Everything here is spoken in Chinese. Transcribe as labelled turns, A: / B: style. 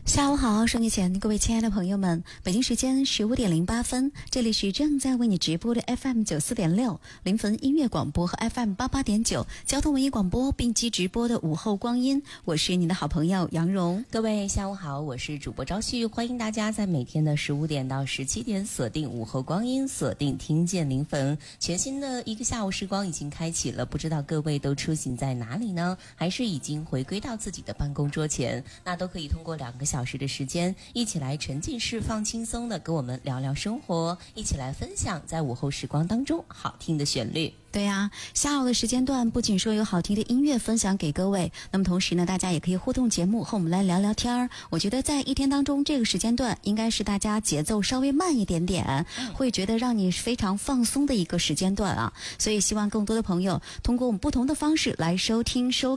A: 下午好，收音前各位亲爱的朋友们，北京时间15:08，这里是正在为你直播的 FM94.6临汾音乐广播和 FM88.9交通文艺广播并机直播的午后光阴，我是你的好朋友杨蓉。
B: 各位下午好，我是主播朝旭，欢迎大家在每天的15点到17点锁定午后光阴，锁定听见临汾。全新的一个下午时光已经开启了，不知道各位都出行在哪里呢？还是已经回归到自己的办公桌前？那都可以通过2个小时的时间，一起来沉浸式放轻松的跟我们聊聊生活，一起来分享在午后时光当中好听的旋律。
A: 对呀，下午的时间段不仅说有好听的音乐分享给各位，那么同时呢，大家也可以互动节目和我们来聊聊天儿。我觉得在一天当中，这个时间段应该是大家节奏稍微慢一点点，会觉得让你非常放松的一个时间段啊。所以希望更多的朋友通过我们不同的方式来收听收